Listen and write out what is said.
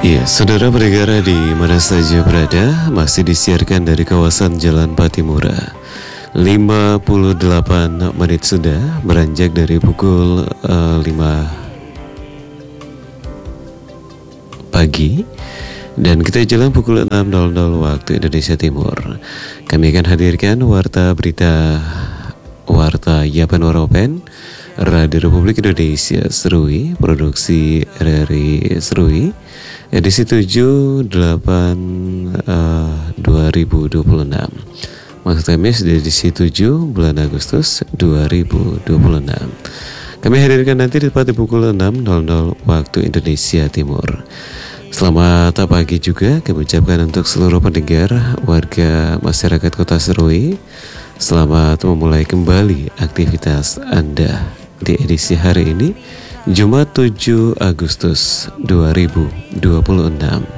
Iya, saudara pendengar di mana saja berada, masih disiarkan dari kawasan Jalan Patimura. 58 menit sudah beranjak dari pukul 5 pagi. Dan kita jalan pukul 6.00 waktu Indonesia Timur. Kami akan hadirkan warta Yapen Waropen Radio Republik Indonesia Serui, produksi RRI Serui, edisi 7/8/2026. Maksud Kamis di edisi 7 bulan Agustus 2026. Kami hadirkan nanti tepat di pukul 6.00 waktu Indonesia Timur. Selamat pagi juga kami ucapkan untuk seluruh pendengar warga masyarakat Kota Serui. Selamat memulai kembali aktivitas Anda di edisi hari ini, Jumat 7 Agustus 2026.